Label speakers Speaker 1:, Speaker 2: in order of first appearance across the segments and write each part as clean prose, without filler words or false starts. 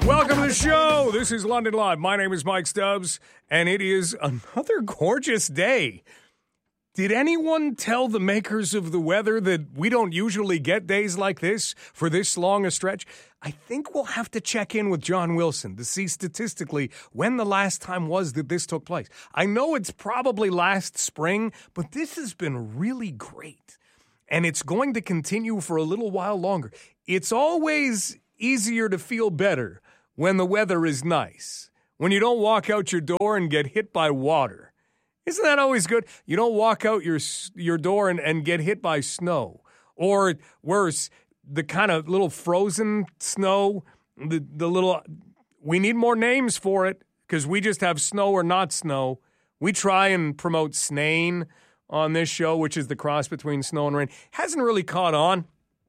Speaker 1: Welcome to the show. This is London Live. My name is Mike Stubbs, and it is another gorgeous day. Did anyone tell the makers of the weather that we don't usually get days like this for this long a stretch? I think we'll have to check in with John Wilson to see statistically when the last time was that this took place. I know it's probably last spring, but this has been really great, and it's going to continue for a little while longer. It's always easier to feel better when the weather is nice, when you don't walk out your door and get hit by water. Isn't that always good? You don't walk out your door and get hit by snow. Or worse, the kind of little frozen snow, the little, we need more names for it because we just have snow or not snow. We try and promote Snain on this show, which is the cross between snow and rain. Hasn't really caught on.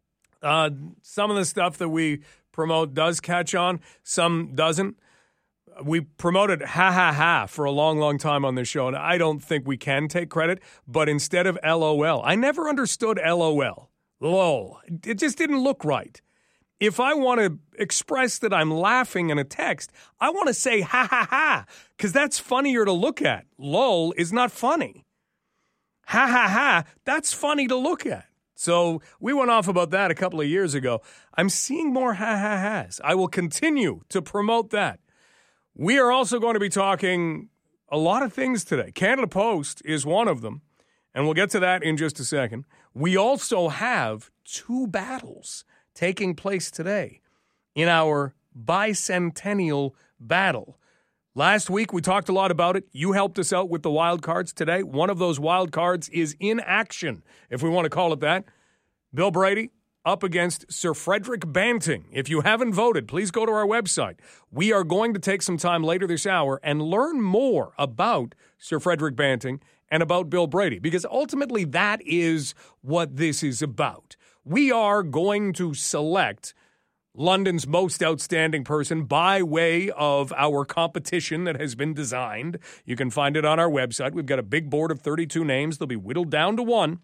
Speaker 1: Some of the stuff that we promote does catch on, some doesn't. We promoted ha ha ha for a long, long time on this show, and I don't think we can take credit, but instead of LOL, I never understood LOL. LOL. It just didn't look right. If I want to express that I'm laughing in a text, I want to say ha ha ha, because that's funnier to look at. LOL is not funny. Ha ha ha, that's funny to look at. So we went off about that a couple of years ago. I'm seeing more ha-ha-has. I will continue to promote that. We are also going to be talking a lot of things today. Canada Post is one of them, and we'll get to that in just a second. We also have two battles taking place today in our bicentennial battle. Last week, we talked a lot about it. You helped us out with the wild cards today. One of those wild cards is in action, if we want to call it that. Bill Brady up against Sir Frederick Banting. If you haven't voted, please go to our website. We are going to take some time later this hour and learn more about Sir Frederick Banting and about Bill Brady, because ultimately that is what this is about. We are going to select London's most outstanding person by way of our competition that has been designed. You can find it on our website. We've got a big board of 32 names. They'll be whittled down to one.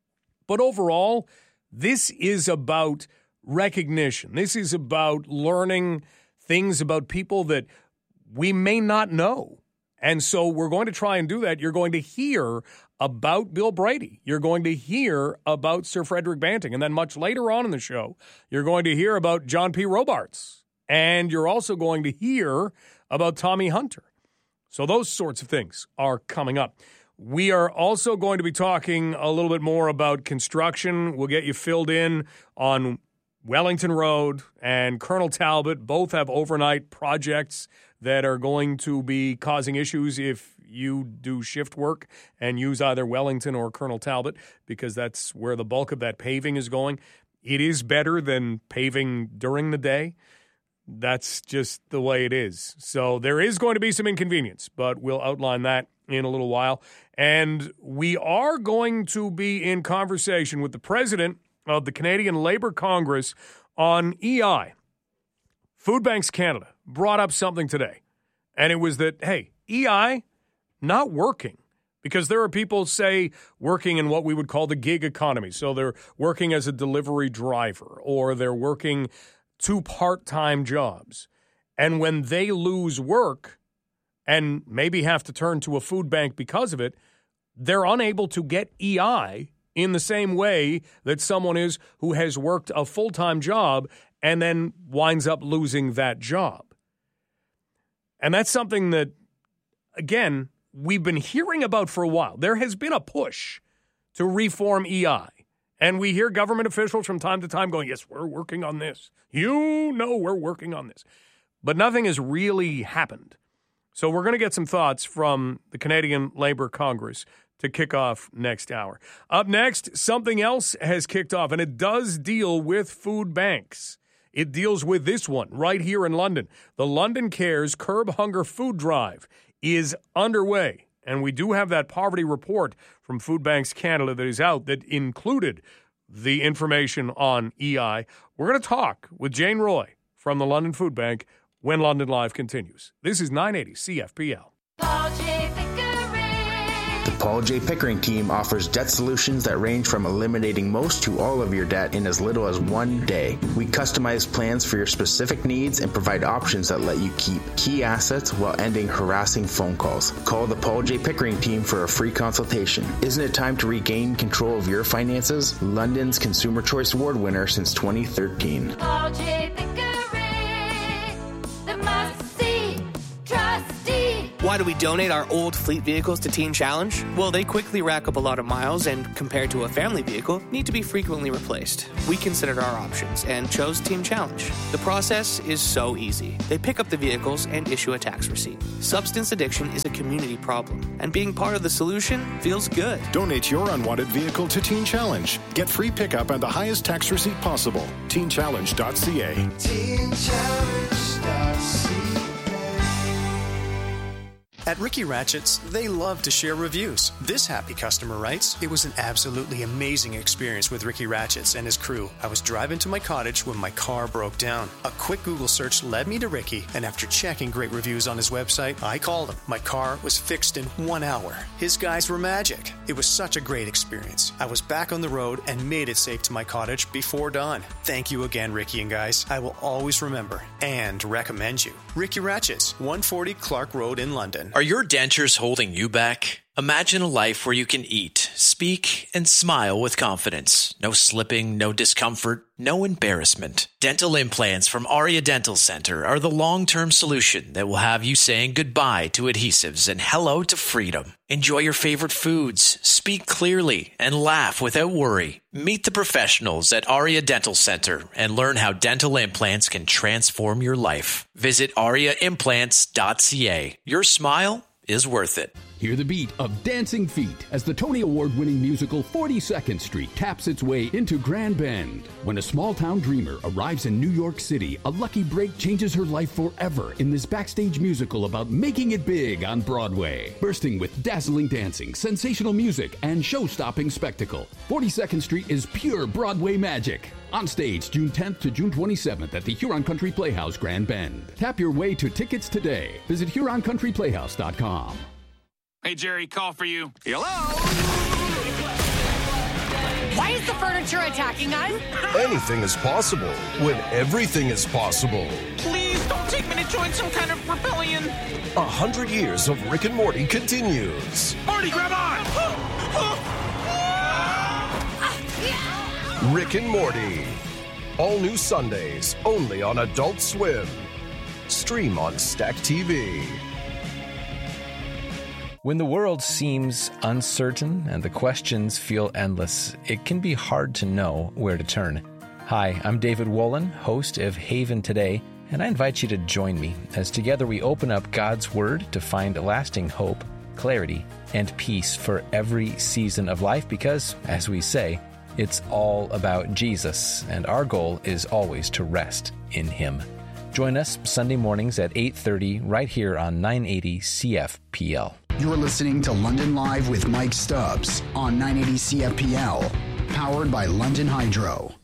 Speaker 1: But overall, this is about recognition. This is about learning things about people that we may not know. And so we're going to try and do that. You're going to hear about Bill Brady. You're going to hear about Sir Frederick Banting. And then much later on in the show, you're going to hear about John P. Robarts. And you're also going to hear about Tommy Hunter. So those sorts of things are coming up. We are also going to be talking a little bit more about construction. We'll get you filled in on Wellington Road and Colonel Talbot. Both have overnight projects that are going to be causing issues if you do shift work and use either Wellington or Colonel Talbot, because that's where the bulk of that paving is going. It is better than paving during the day. That's just the way it is. So there is going to be some inconvenience, but we'll outline that in a little while. And we are going to be in conversation with the president of the Canadian Labour Congress on EI. Food Banks Canada brought up something today, and it was that, hey, EI not working, because there are people, say, working in what we would call the gig economy. So they're working as a delivery driver, or they're working two part-time jobs. And when they lose work and maybe have to turn to a food bank because of it, they're unable to get EI in the same way that someone is who has worked a full-time job and then winds up losing that job. And that's something that, again, we've been hearing about for a while. There has been a push to reform EI. And we hear government officials from time to time going, yes, we're working on this. You know we're working on this. But nothing has really happened. So we're going to get some thoughts from the Canadian Labour Congress to kick off next hour. Up next, something else has kicked off, and it does deal with food banks. It deals with this one right here in London. The London Cares Curb Hunger Food Drive is underway. And we do have that poverty report from Food Banks Canada that is out that included the information on EI. We're going to talk with Jane Roy from the London Food Bank when London Live continues. This is 980 CFPL.
Speaker 2: Paul J. Pickering.
Speaker 3: The
Speaker 2: Paul J. Pickering team offers debt solutions that range from eliminating most to all of your debt in as little as 1 day. We customize plans for your specific needs and provide options that let you keep key assets while ending harassing phone calls. Call the Paul J. Pickering team for a free consultation. Isn't it time to regain control of your finances? London's Consumer Choice Award winner since 2013.
Speaker 3: Paul J. Pickering, the must-see trustee.
Speaker 4: Why do we donate our old fleet vehicles to Teen Challenge? Well, they quickly rack up a lot of miles and, compared to a family vehicle, need to be frequently replaced. We considered our options and chose Teen Challenge. The process is so easy. They pick up the vehicles and issue a tax receipt. Substance addiction is a community problem, and being part of the solution feels good.
Speaker 5: Donate your unwanted vehicle to Teen Challenge. Get free pickup and the highest tax receipt possible. TeenChallenge.ca.
Speaker 6: TeenChallenge.ca. At Ricky Ratchett's, they love to share reviews. This happy customer writes, "It was an absolutely amazing experience with Ricky Ratchett's and his crew. I was driving to my cottage when my car broke down. A quick Google search led me to Ricky, and after checking great reviews on his website, I called him. My car was fixed in 1 hour. His guys were magic. It was such a great experience. I was back on the road and made it safe to my cottage before dawn. Thank you again, Ricky and guys. I will always remember and recommend you. Ricky Ratchett's, 140 Clark Road in London."
Speaker 7: Are your dentures holding you back? Imagine a life where you can eat, speak, and smile with confidence. No slipping, no discomfort, no embarrassment. Dental implants from Aria Dental Center are the long-term solution that will have you saying goodbye to adhesives and hello to freedom. Enjoy your favorite foods, speak clearly, and laugh without worry. Meet the professionals at Aria Dental Center and learn how dental implants can transform your life. Visit ariaimplants.ca. Your smile is worth it.
Speaker 8: Hear the beat of Dancing Feet as the Tony Award-winning musical 42nd Street taps its way into Grand Bend. When a small-town dreamer arrives in New York City, a lucky break changes her life forever in this backstage musical about making it big on Broadway. Bursting with dazzling dancing, sensational music, and show-stopping spectacle, 42nd Street is pure Broadway magic. On stage, June 10th to June 27th at the Huron Country Playhouse, Grand Bend. Tap your way to tickets today. Visit HuronCountryPlayhouse.com.
Speaker 9: Hey, Jerry, call for you.
Speaker 10: Hello?
Speaker 11: Why is the furniture attacking us?
Speaker 10: Anything is possible when everything is possible.
Speaker 9: Please don't take me to join some kind of rebellion.
Speaker 10: 100 years of Rick and Morty continues.
Speaker 9: Morty, grab on!
Speaker 10: Rick and Morty. All new Sundays, only on Adult Swim. Stream on Stack TV.
Speaker 12: When the world seems uncertain and the questions feel endless, it can be hard to know where to turn. Hi, I'm David Wolin, host of Haven Today, and I invite you to join me as together we open up God's Word to find lasting hope, clarity, and peace for every season of life because, as we say, it's all about Jesus, and our goal is always to rest in Him. Join us Sunday mornings at 8:30 right here on 980 CFPL.
Speaker 13: You're listening to London Live with Mike Stubbs on 980 CFPL, powered by London Hydro.